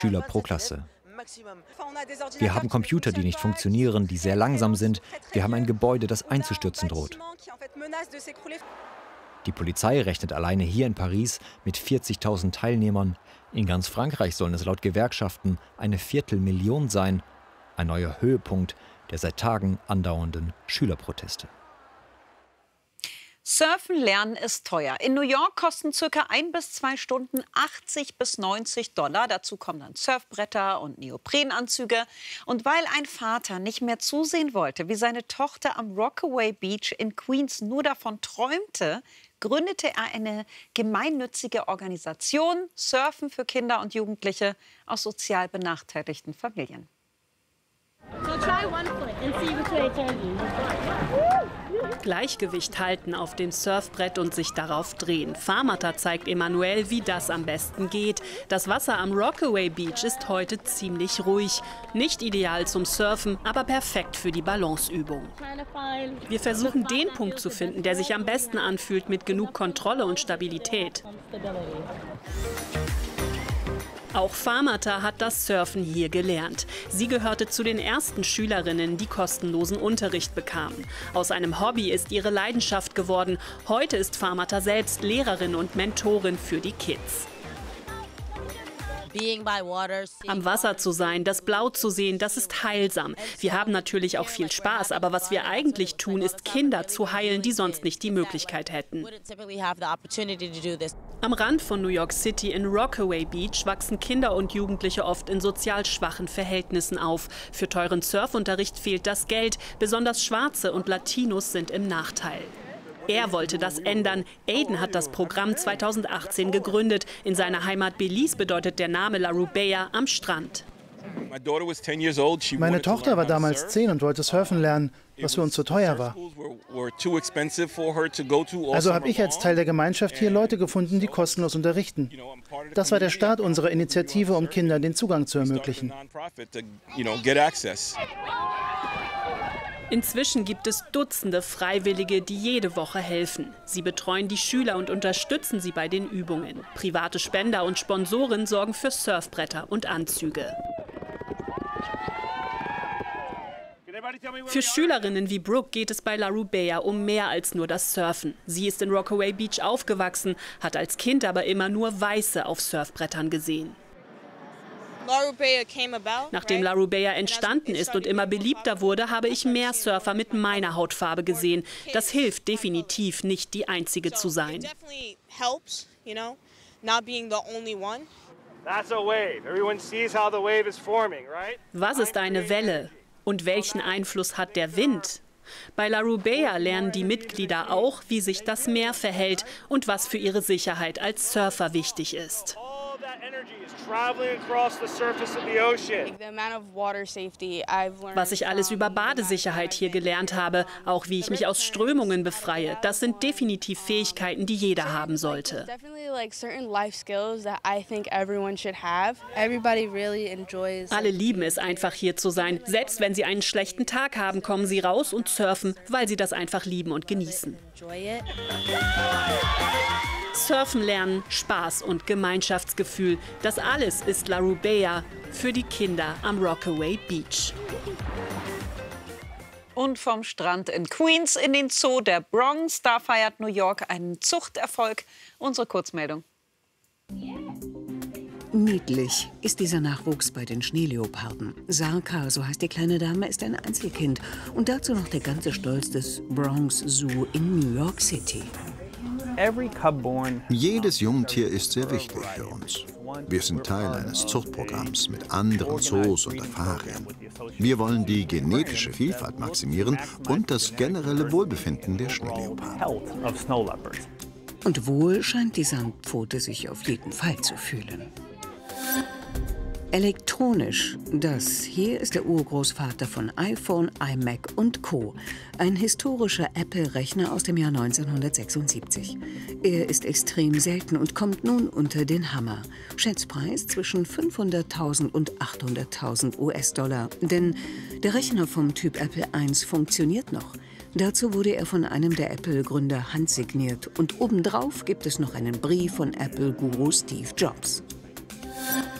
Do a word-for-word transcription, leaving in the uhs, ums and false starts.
Schüler pro Klasse. Wir haben Computer, die nicht funktionieren, die sehr langsam sind. Wir haben ein Gebäude, das einzustürzen droht. Die Polizei rechnet alleine hier in Paris mit vierzigtausend Teilnehmern. In ganz Frankreich sollen es laut Gewerkschaften eine Viertelmillion sein. Ein neuer Höhepunkt der seit Tagen andauernden Schülerproteste. Surfen lernen ist teuer. In New York kosten circa ein bis zwei Stunden achtzig bis neunzig Dollar. Dazu kommen dann Surfbretter und Neoprenanzüge. Und weil ein Vater nicht mehr zusehen wollte, wie seine Tochter am Rockaway Beach in Queens nur davon träumte, gründete er eine gemeinnützige Organisation, Surfen für Kinder und Jugendliche aus sozial benachteiligten Familien. So try one foot and see which way it turns you. Gleichgewicht halten auf dem Surfbrett und sich darauf drehen. Farmata zeigt Emanuel, wie das am besten geht. Das Wasser am Rockaway Beach ist heute ziemlich ruhig. Nicht ideal zum Surfen, aber perfekt für die Balanceübung. Wir versuchen, den Punkt zu finden, der sich am besten anfühlt mit genug Kontrolle und Stabilität. Auch Farmata hat das Surfen hier gelernt. Sie gehörte zu den ersten Schülerinnen, die kostenlosen Unterricht bekamen. Aus einem Hobby ist ihre Leidenschaft geworden. Heute ist Farmata selbst Lehrerin und Mentorin für die Kids. Am Wasser zu sein, das Blau zu sehen, das ist heilsam. Wir haben natürlich auch viel Spaß, aber was wir eigentlich tun, ist Kinder zu heilen, die sonst nicht die Möglichkeit hätten. Am Rand von New York City in Rockaway Beach wachsen Kinder und Jugendliche oft in sozial schwachen Verhältnissen auf. Für teuren Surfunterricht fehlt das Geld. Besonders Schwarze und Latinos sind im Nachteil. Er wollte das ändern. Aiden hat das Programm zweitausendachtzehn gegründet. In seiner Heimat Belize bedeutet der Name La Rubella am Strand. Meine Tochter war damals zehn und wollte surfen lernen, was für uns zu teuer war. Also habe ich als Teil der Gemeinschaft hier Leute gefunden, die kostenlos unterrichten. Das war der Start unserer Initiative, um Kindern den Zugang zu ermöglichen. Inzwischen gibt es Dutzende Freiwillige, die jede Woche helfen. Sie betreuen die Schüler und unterstützen sie bei den Übungen. Private Spender und Sponsoren sorgen für Surfbretter und Anzüge. Für Schülerinnen wie Brooke geht es bei La Rubella um mehr als nur das Surfen. Sie ist in Rockaway Beach aufgewachsen, hat als Kind aber immer nur Weiße auf Surfbrettern gesehen. Nachdem La Rubella entstanden ist und immer beliebter wurde, habe ich mehr Surfer mit meiner Hautfarbe gesehen. Das hilft definitiv, nicht die Einzige zu sein. Was ist eine Welle? Und welchen Einfluss hat der Wind? Bei La Rubella lernen die Mitglieder auch, wie sich das Meer verhält und was für ihre Sicherheit als Surfer wichtig ist. Was ich alles über Badesicherheit hier gelernt habe, auch wie ich mich aus Strömungen befreie, das sind definitiv Fähigkeiten, die jeder haben sollte. Alle lieben es einfach, hier zu sein. Selbst wenn sie einen schlechten Tag haben, kommen sie raus und surfen, weil sie das einfach lieben und genießen. Surfen lernen, Spaß und Gemeinschaftsgefühl. Das alles ist La Rubella für die Kinder am Rockaway Beach. Und vom Strand in Queens in den Zoo der Bronx, da feiert New York einen Zuchterfolg. Unsere Kurzmeldung. Niedlich ist dieser Nachwuchs bei den Schneeleoparden. Sarka, so heißt die kleine Dame, ist ein Einzelkind. Und dazu noch der ganze Stolz des Bronx Zoo in New York City. Jedes Jungtier ist sehr wichtig für uns. Wir sind Teil eines Zuchtprogramms mit anderen Zoos und Afarien. Wir wollen die genetische Vielfalt maximieren und das generelle Wohlbefinden der Schneeleoparden. Und wohl scheint die Sandpfote sich auf jeden Fall zu fühlen. Elektronisch, das hier ist der Urgroßvater von iPhone, iMac und Co. Ein historischer Apple-Rechner aus dem Jahr neunzehnhundertsechsundsiebzig. Er ist extrem selten und kommt nun unter den Hammer. Schätzpreis zwischen fünfhunderttausend und achthunderttausend U S-Dollar. Denn der Rechner vom Typ Apple eins funktioniert noch. Dazu wurde er von einem der Apple-Gründer handsigniert. Und obendrauf gibt es noch einen Brief von Apple-Guru Steve Jobs.